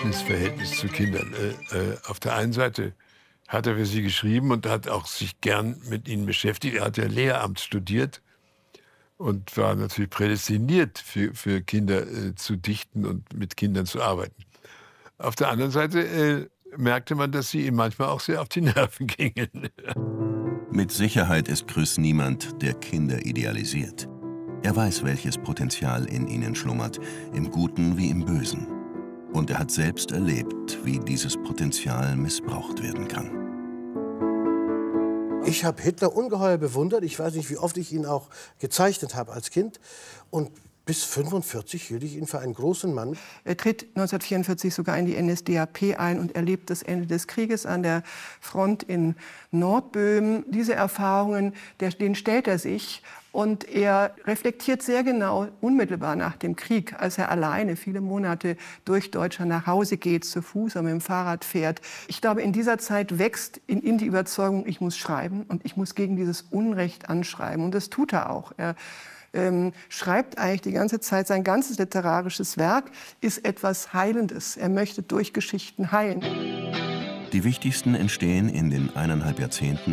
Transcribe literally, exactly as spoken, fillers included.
Missverhältnis zu Kindern. Äh, äh, auf der einen Seite hat er für sie geschrieben und hat auch sich gern mit ihnen beschäftigt. Er hat ja Lehramt studiert und war natürlich prädestiniert für, für Kinder äh, zu dichten und mit Kindern zu arbeiten. Auf der anderen Seite äh, merkte man, dass sie ihm manchmal auch sehr auf die Nerven gingen. Mit Sicherheit ist Krüss niemand, der Kinder idealisiert. Er weiß, welches Potenzial in ihnen schlummert, im Guten wie im Bösen. Und er hat selbst erlebt, wie dieses Potenzial missbraucht werden kann. Ich habe Hitler ungeheuer bewundert. Ich weiß nicht, wie oft ich ihn auch gezeichnet habe als Kind. Und bis fünfundvierzig hielt ich ihn für einen großen Mann. Er tritt neunzehnhundertvierundvierzig sogar in die N S D A P ein und erlebt das Ende des Krieges an der Front in Nordböhmen. Diese Erfahrungen, der, denen stellt er sich. Und er reflektiert sehr genau, unmittelbar nach dem Krieg, als er alleine viele Monate durch Deutschland nach Hause geht, zu Fuß oder mit dem Fahrrad fährt. Ich glaube, in dieser Zeit wächst in ihm die Überzeugung, ich muss schreiben und ich muss gegen dieses Unrecht anschreiben. Und das tut er auch. Er ähm, schreibt eigentlich die ganze Zeit, sein ganzes literarisches Werk ist etwas Heilendes. Er möchte durch Geschichten heilen. Die wichtigsten entstehen in den eineinhalb Jahrzehnten